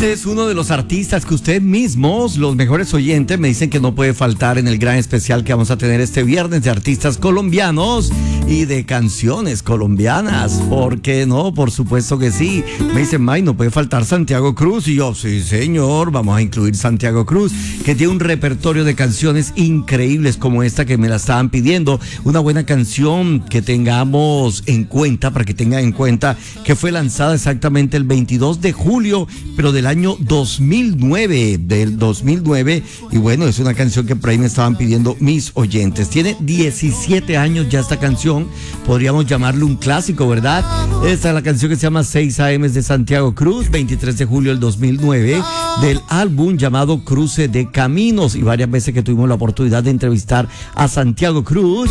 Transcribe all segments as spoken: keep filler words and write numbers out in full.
Este es uno de los artistas que ustedes mismos, los mejores oyentes, me dicen que no puede faltar en el gran especial que vamos a tener este viernes de artistas colombianos y de canciones colombianas. ¿Por qué no? Por supuesto que sí. Me dicen, May, no puede faltar Santiago Cruz. Y yo, sí, señor, vamos a incluir Santiago Cruz, que tiene un repertorio de canciones increíbles como esta que me la estaban pidiendo. Una buena canción que tengamos en cuenta, para que tengan en cuenta que fue lanzada exactamente el veintidós de julio, pero del año dos mil nueve, del dos mil nueve, y bueno, es una canción que por ahí me estaban pidiendo mis oyentes. Tiene diecisiete años ya esta canción, podríamos llamarle un clásico, ¿verdad? Esta es la canción que se llama seis A M de Santiago Cruz, veintitrés de julio del dos mil nueve, del álbum llamado Cruce de Caminos, y varias veces que tuvimos la oportunidad de entrevistar a Santiago Cruz,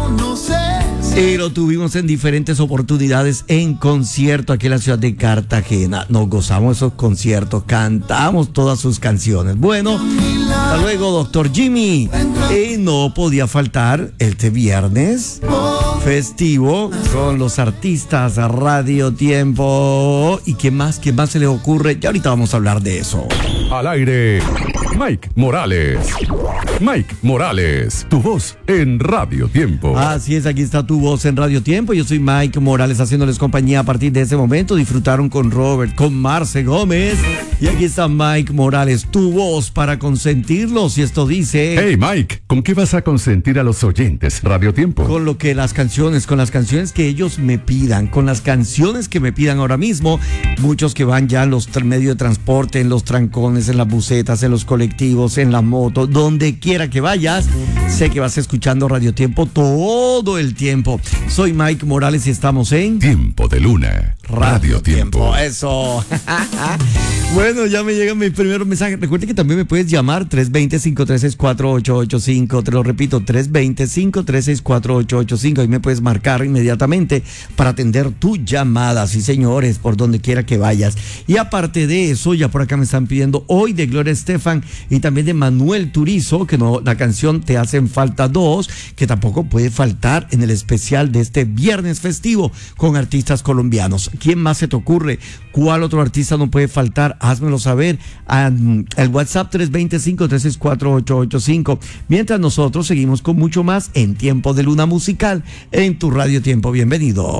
y lo tuvimos en diferentes oportunidades en concierto aquí en la ciudad de Cartagena. Nos gozamos esos conciertos, cantamos todas sus canciones. Bueno, hasta luego, doctor Jimmy. Y no podía faltar este viernes festivo con los artistas Radio Tiempo. ¿Y qué más? ¿Qué más se les ocurre? Ya ahorita vamos a hablar de eso. Al aire, Mike Morales. Mike Morales, tu voz en Radio Tiempo. Así es, aquí está tu voz en Radio Tiempo. Yo soy Mike Morales haciéndoles compañía a partir de ese momento. Disfrutaron con Robert, con Marce Gómez. Y aquí está Mike Morales, tu voz para consentirlos. Y esto dice... Hey Mike, ¿con qué vas a consentir a los oyentes Radio Tiempo? Con lo que las canciones, con las canciones que ellos me pidan, con las canciones que me pidan ahora mismo. Muchos que van ya en los medios de transporte, en los trancones, en las busetas, en los colectivos, en la moto, donde quiera que vayas, sé que vas escuchando Radio Tiempo todo el tiempo. Soy Mike Morales y estamos en Tiempo de Luna, Radio, Radio Tiempo. Tiempo. Eso. Bueno, ya me llegan mis primeros mensajes. Recuerde que también me puedes llamar tres dos cero, cinco tres seis, cuatro ocho ocho cinco. Te lo repito, tres dos cero, cinco tres seis, cuatro ocho ocho cinco. Ahí me puedes marcar inmediatamente para atender tu llamada. Sí, señores, por donde quiera que vayas. Y aparte de eso, ya por acá me están pidiendo hoy de Gloria Estefan y también de Manuel Turizo, que no, la canción Te hacen falta dos, que tampoco puede faltar en el especial de este viernes festivo con artistas colombianos. ¿Quién más se te ocurre? ¿Cuál otro artista no puede faltar? Házmelo saber al el WhatsApp tres dos cero, cinco tres seis, cuatro ocho ocho cinco. Mientras nosotros seguimos con mucho más en Tiempo de Luna Musical en tu Radio Tiempo. Bienvenido.